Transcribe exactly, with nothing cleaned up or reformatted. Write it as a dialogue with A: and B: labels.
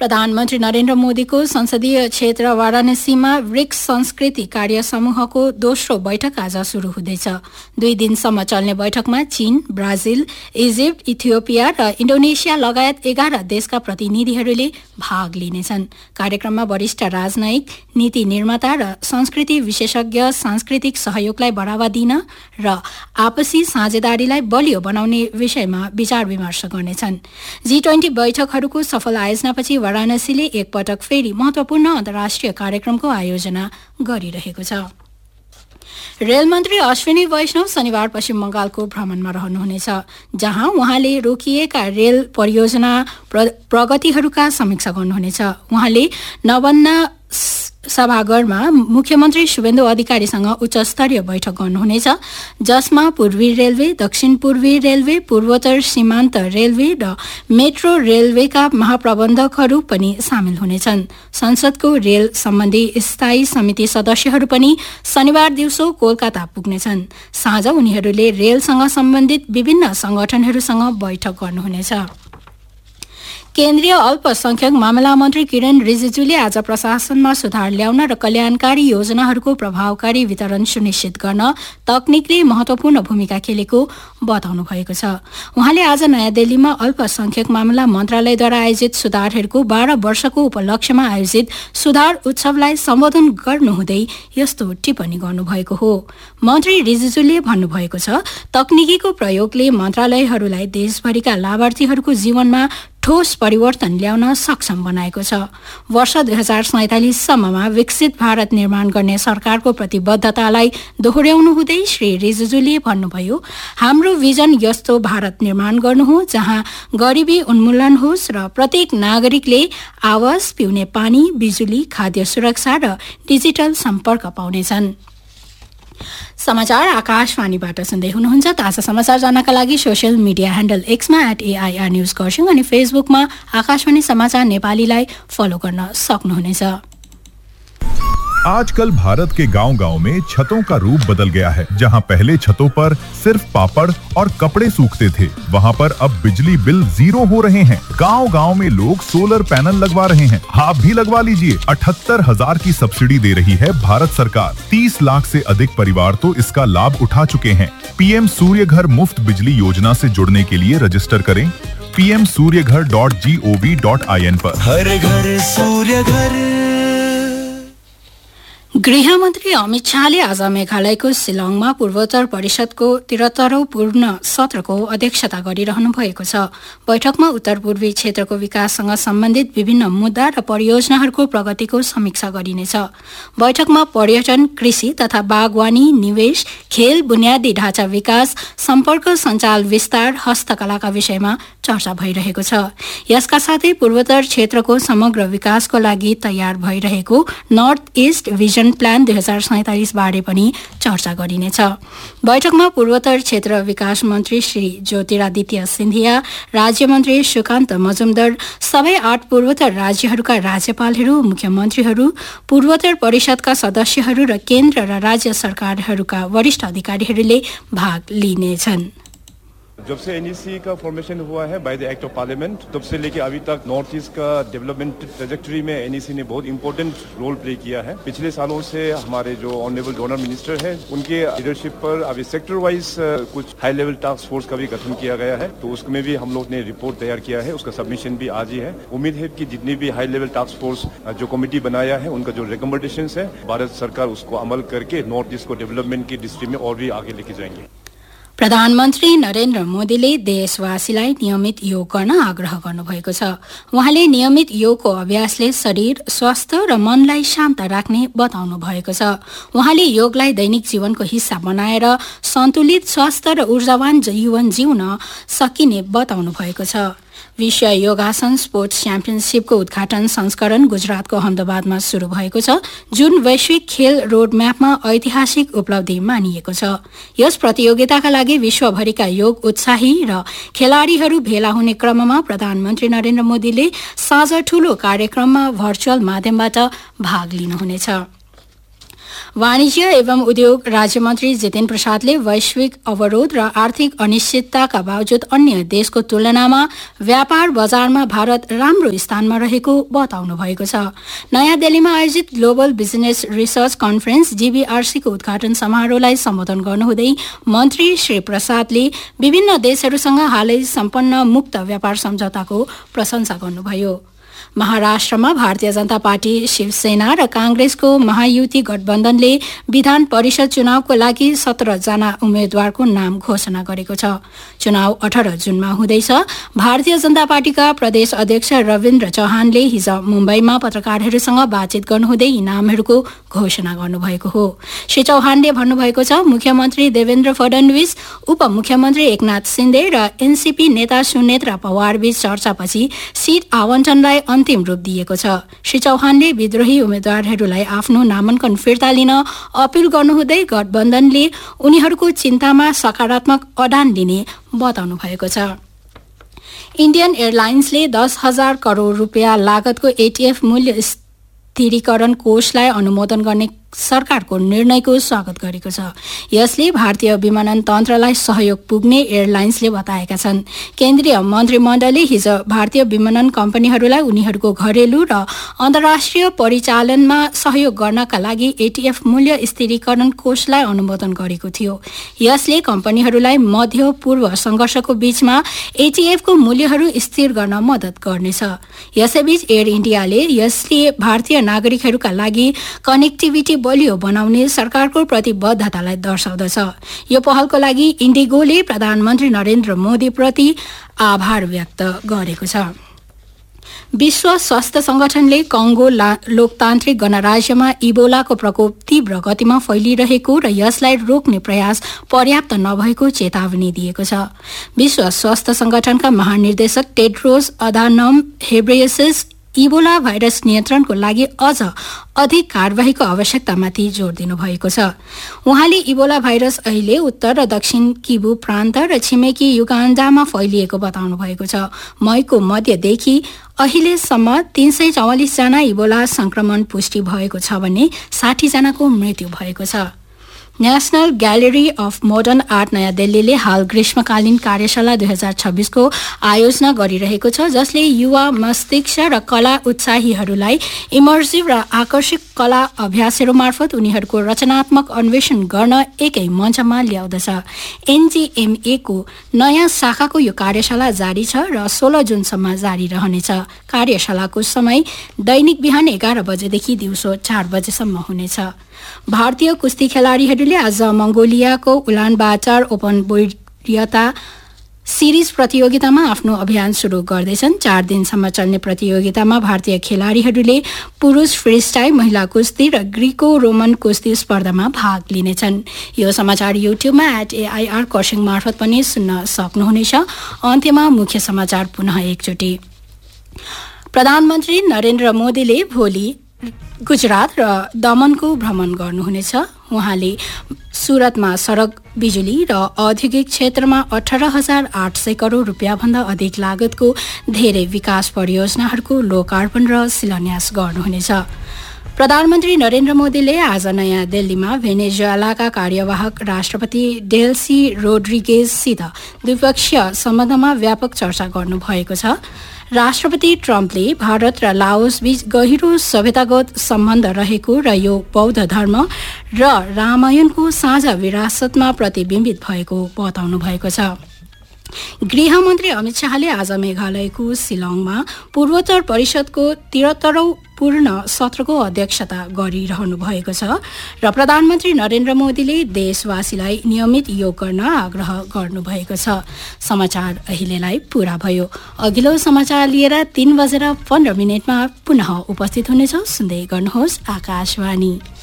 A: प्रधानमन्त्री नरेन्द्र मोदीको संसदीय क्षेत्र वाराणसीमा ब्रिक्स संस्कृति कार्य समूहको दोस्रो बैठक आज शुरू हुँदैछ। दुई दिनसम्म चल्ने बैठकमा चीन, ब्राजिल, इजिप्ट, इथियोपिया र इन्डोनेसिया लगायत एघार देशका प्रतिनिधिहरूले भाग लिनेछन्। कार्यक्रममा वरिष्ठ राजनयिक, नीति निर्माता र संस्कृति विशेषज्ञ सांस्कृतिक सहयोगलाई बढ़ावा दिन र आपसी साझेदारीलाई बलियो बनाउने विषयमा विचार विमर्श गर्नेछन्। जी ट्वेन्टी बैठकहरूको सफल आयोजनापछि वाराणसीले एकपटक फेरि महत्वपूर्ण अन्तर्राष्ट्रिय कार्यक्रमको आयोजना गरिरहेको छ। रेल मन्त्री अश्विनी वैष्णव शनिबार पश्चिम बंगालको भ्रमणमा रहनुहुनेछ, जहाँ उहाँले रोकिएका रेल परियोजना प्रगतिहरूका समीक्षा गर्नुहुनेछ। उहाँले नवन्ना सभागारमा मुख्यमन्त्री शुभेन्दु अधिकारीसँग उच्चस्तरीय बैठक गर्नुहुनेछ, जसमा पूर्वी रेलवे, दक्षिण पूर्वी रेलवे, पूर्वोत्तर सीमान्त रेलवे र मेट्रो रेलवेका महाप्रबन्धकहरू पनि सामेल हुनेछन्। संसदको रेल सम्बन्धी स्थायी समिति सदस्यहरू पनि शनिबार दिउँसो कोलकाता पुग्नेछन्। साँझ उनीहरूले रेलसँग सम्बन्धित विभिन्न संगठनहरूसँग बैठक गर्नुहुनेछ। केन्द्रीय अल्पसंख्यक मामला मन्त्री किरण रिजिजुले आज प्रशासनमा सुधार ल्याउन र कल्याणकारी योजनाहरूको प्रभावकारी वितरण सुनिश्चित गर्न तकनिकले महत्वपूर्ण भूमिका खेलेको बताउनु भएको छ। उहाँले आज नयाँ दिल्लीमा अल्पसंख्यक मामला मन्त्रालयद्वारा आयोजित सुधारहरूको बाह्र वर्षको उपलक्ष्यमा आयोजित सुधार उत्सवलाई सम्बोधन गर्नुहुँदै यस्तो टिप्पणी गर्नुभएको हो। मन्त्री रिजिजुले भन्नुभएको छ, तकनिकीको प्रयोगले मन्त्रालयहरूलाई देशभरिका लाभार्थीहरूको जीवनमा ठोस परिवर्तन ल्याउन सक्षम बनाएको छ। वर्ष दुई हजार सैंतालिससम्ममा विकसित भारत निर्माण गर्ने सरकारको प्रतिबद्धतालाई दोहोर्याउनु हुँदै श्री रिजिजुले भन्नुभयो, हाम्रो विजन यस्तो भारत निर्माण गर्नु हो जहाँ गरिबी उन्मूलन होस् र प्रत्येक नागरिकले आवास, पिउने पानी, बिजुली, खाद्य सुरक्षा र डिजिटल सम्पर्क पाउनेछन्। समाचार आकाशवाणीबाट सुन्दै हुनुहुन्छ। ताजा समाचार जान्नका लागि social media handle एक्समा at AIR news Kurseong अनि फेसबुकमा आकाशवाणी समाचार नेपालीलाई फलो गर्न सक्नुहुनेछ।
B: आजकल भारत के गांव-गांव में छतों का रूप बदल गया है। जहां पहले छतों पर सिर्फ पापड़ और कपड़े सूखते थे, वहां पर अब बिजली बिल जीरो हो रहे हैं। गांव-गांव में लोग सोलर पैनल लगवा रहे हैं। आप भी लगवा लीजिए। अठहत्तर हजार की सब्सिडी दे रही है भारत सरकार। तीस लाख से अधिक परिवार तो इसका लाभ उठा चुके हैं। पीएम सूर्य घर मुफ्त बिजली योजना से जुड़ने के लिए रजिस्टर करें पी एम सूर्य घर dot G O V dot I N पर।
C: हर घर सूर्य घर।
A: गृहमन्त्री अमित शाहले आज मेघालयको शिलङमा पूर्वोत्तर परिषदको त्रिहत्तरौं पूर्ण सत्रको अध्यक्षता गरिरहनु भएको छ। बैठकमा उत्तर पूर्वी क्षेत्रको विकाससँग सम्बन्धित विभिन्न मुद्दा र परियोजनाहरूको प्रगतिको समीक्षा गरिनेछ। बैठकमा पर्यटन, कृषि तथा बागवानी, निवेश, खेल, बुनियादी ढाँचा विकास, सम्पर्क सञ्जाल विस्तार, हस्तकलाका विषयमा चर्चा भइरहेको छ। यसका साथै पूर्वोत्तर क्षेत्रको समग्र विकासको लागि तयार भइरहेको नर्थ इस्ट भिजन प्लान दुई हजार सैंतालिस बारे पनि चर्चा गरिनेछ। बैठकमा पूर्वोत्तर क्षेत्र विकास मन्त्री श्री ज्योतिरादित्य सिन्धिया, राज्य मन्त्री सुकान्त मजुमदार, सबै आठ पूर्वोत्तर राज्यहरूका राज्यपालहरू, मुख्यमन्त्रीहरू, पूर्वोत्तर परिषदका सदस्यहरू र केन्द्र र राज्य सरकारहरूका वरिष्ठ अधिकारीहरूले भाग लिनेछन्।
D: जब से एनईसी का फॉर्मेशन हुआ है by the act of parliament, तब से लेके अभी तक नॉर्थ ईस्ट का डेवलपमेंट ट्रेजेक्टरी में एनईसी ने बहुत इंपॉर्टेंट रोल प्ले किया है। पिछले सालों से हमारे जो ऑनरेबल डोनर मिनिस्टर है, उनके लीडरशिप पर अभी सेक्टर वाइज कुछ हाई लेवल टास्क फोर्स का भी गठन किया गया है। तो उसमें भी हम लोग ने रिपोर्ट तैयार किया है, उसका सबमिशन भी आज ही है। उम्मीद है कि जितनी भी हाई लेवल टास्क फोर्स जो कमेटी बनाया है, उनका जो रिकमेंडेशन है, भारत सरकार उसको अमल करके नॉर्थ ईस्ट को डेवलपमेंट की दृष्टि में और भी आगे लेके जाएंगे।
A: प्रधानमन्त्री नरेन्द्र मोदीले देशवासीलाई नियमित योग गर्न आग्रह गर्नुभएको छ। उहाँले नियमित योगको अभ्यासले शरीर, स्वास्थ्य र मनलाई शान्त राख्ने बताउनु भएको छ। उहाँले योगलाई दैनिक जीवनको हिस्सा बनाएर सन्तुलित, स्वस्थ र ऊर्जावान जीवन जिउन सकिने बताउनु भएको छ। विश्व योगासन स्पोर्ट्स च्याम्पियनशिपको उद्घाटन संस्करण गुजरातको अहमदाबादमा शुरू भएको छ, जुन वैश्विक खेल रोड म्यापमा ऐतिहासिक उपलब्धि मानिएको छ। यस प्रतियोगिताका लागि विश्वभरिका योग उत्साही र खेलाड़ीहरू भेला हुने क्रममा प्रधानमन्त्री नरेन्द्र मोदीले साँझ ठूलो कार्यक्रममा भर्चुअल माध्यमबाट भाग लिनुहुनेछ। वाणिज्य एवं उद्योग राज्यमन्त्री जितेन्द्र प्रसादले वैश्विक अवरोध र आर्थिक अनिश्चितताका बावजुद अन्य देशको तुलनामा व्यापार बजारमा भारत राम्रो स्थानमा रहेको बताउनु भएको छ। नयाँ दिल्लीमा आयोजित ग्लोबल बिजनेस रिसर्च कन्फरेन्स जीबीआरसीको उद्घाटन समारोहलाई सम्बोधन गर्नुहुँदै मन्त्री श्री प्रसादले विभिन्न देशहरूसँग हालै सम्पन्न मुक्त व्यापार सम्झौताको प्रशंसा गर्नुभयो। महाराष्ट्रमा भारतीय जनता पार्टी, शिवसेना र कांग्रेसको महायुति गठबन्धनले विधान परिषद चुनावको लागि सत्र जना उम्मेद्वारको नाम घोषणा गरेको छ। चुनाव अठार जुनमा हुँदैछ। भारतीय जनता पार्टीका प्रदेश अध्यक्ष रविन्द्र चौहानले हिज मुम्बईमा पत्रकारहरूसँग बातचीत गर्नुहुँदै यी नामहरूको घोषणा गर्नुभएको हो। श्री चौहानले भन्नुभएको छ, मुख्यमन्त्री देवेन्द्र फडणवीस, उपमुख्यमन्त्री एकनाथ शिन्दे र एनसीपी नेता सुनेत्रा पवारबीच चर्चापछि सीट आवन्टनलाई अन्तिम रूप दिएको छ। श्री चौहानले विद्रोही उम्मेद्वारहरूलाई आफ्नो नामाङ्कन फिर्ता लिन अपील गर्नुहुँदै गठबन्धनले उनीहरूको चिन्तामा सकारात्मक अडान लिने बताउनु भएको छ। इन्डियन एयरलाइन्सले दस हजार करोड़ रुपियाँ लागतको एटीएफ मूल्य स्थिरीकरण कोषलाई अनुमोदन गर्ने सरकारको निर्णयको स्वागत गरेको छ। यसले भारतीय विमानन तन्त्रलाई सहयोग पुग्ने एयरलाइन्सले बताएका छन्। केन्द्रीय मन्त्रीमण्डलले हिज भारतीय विमानन कम्पनीहरूलाई उनीहरूको घरेलु र अन्तर्राष्ट्रिय परिचालनमा सहयोग गर्नका लागि एटीएफ मूल्य स्थिरीकरण कोषलाई अनुमोदन गरेको थियो। यसले कम्पनीहरूलाई मध्य पूर्व संघर्षको बीचमा एटीएफको मूल्यहरू स्थिर गर्न मद्दत गर्नेछ। यसैबीच एयर इन्डियाले यसले भारतीय नागरिकहरूका लागि कनेक्टिभिटी बलियो बनाउने सरकारको प्रतिबद्धतालाई दर्शाउँदछ। यो पहलको लागि इन्डिगोले प्रधानमन्त्री नरेन्द्र मोदी प्रति आभार व्यक्त गरेको छ। विश्व स्वास्थ्य संगठनले कङ्गो लोकतान्त्रिक गणराज्यमा इबोलाको प्रकोप तीव्र गतिमा फैलिरहेको र यसलाई रोक्ने प्रयास पर्याप्त नभएको चेतावनी दिएको छ। विश्व स्वास्थ्य संगठनका महानिर्देशक टेड्रोस अधानम घेब्रेयेसस इबोला भाइरस नियन्त्रणको लागि अझ अधिक कार्यवाहीको आवश्यकतामाथि जोड़ दिनुभएको छ। उहाँले इबोला भाइरस अहिले उत्तर र दक्षिण किबु प्रान्त र छिमेकी युगान्डामा फैलिएको बताउनु भएको छ। मईको मध्यदेखि अहिलेसम्म तीन सय चौवालिस जना इबोला संक्रमण पुष्टि भएको छ भने साठी जनाको मृत्यु भएको छ। National gallery of modern art नयाँ दिल्लीले हाल ग्रीष्मकालीन कार्यशाला दुई हजार छब्बीसको आयोजना गरिरहेको छ, जसले युवा मस्तिष्क र कला उत्साहीहरूलाई इमर्सिभ र आकर्षक कला अभ्यासहरू मार्फत उनीहरूको रचनात्मक अन्वेषण गर्न एकै मञ्चमा ल्याउँदछ। एनजीएमए को नयाँ शाखाको यो कार्यशाला जारी छ र सोह्र जुनसम्म जारी रहनेछ। कार्यशालाको समय दैनिक बिहान एघार बजेदेखि दिउँसो चार बजेसम्म हुनेछ। भारतीय कुस्ती खेलाड़ीहरूले आज मंगोलियाको उलानबाटर ओपन वरीयता सिरिज प्रतियोगितामा आफ्नो अभियान शुरू गर्दैछन्। चार दिनसम्म चल्ने प्रतियोगितामा भारतीय खेलाड़ीहरूले पुरुष फ्रीस्टाइल, महिला कुस्ती र ग्रीको रोमन कुस्ती स्पर्धामा भाग लिनेछन्। यो समाचार युट्युबमा एट एआईआर खरसाङ मार्फत पनि सुन्न सक्नुहुनेछ। अन्त्यमा मुख्य समाचार पुनः एकचोटि। प्रधानमन्त्री नरेन्द्र मोदीले भोलि गुजरात र दमनको भ्रमण गर्नुहुनेछ। उहाँले सुरतमा सड़क, बिजुली र औद्योगिक क्षेत्रमा अठार हजार आठ सय करोड़ रुपियाँ भन्दा अधिक लागतको धेरै विकास परियोजनाहरूको लोकार्पण र शिलान्यास गर्नुहुनेछ। प्रधानमन्त्री नरेन्द्र मोदीले आज नयाँ दिल्लीमा भेनेजुएलाका कार्यवाहक राष्ट्रपति डेल्सी रोड्रिगेजसित द्विपक्षीय सम्बन्धमा व्यापक चर्चा गर्नुभएको छ। राष्ट्रपति ट्रम्पले भारत र लाओस बीच गहिरो सभ्यतागत सम्बन्ध रहेको र यो बौद्ध धर्म र रामायणको साझा विरासतमा प्रतिबिम्बित भएको बताउनु भएको छ। गृहमन्त्री अमित शाहले आज मेघालयको शिलङमा पूर्वोत्तर परिषदको त्रिहत्तरौं पूर्ण सत्रको अध्यक्षता गरिरहनु भएको छ र प्रधानमन्त्री नरेन्द्र मोदीले देशवासीलाई नियमित योग गर्न आग्रह गर्नुभएको छ। समाचार अहिलेलाई पूरा भयो। अघिल्लो समाचार लिएर तीन बजेर पन्ध्र मिनटमा पुनः उपस्थित हुनेछौं। सुन्दै गर्नुहोस् आकाशवाणी।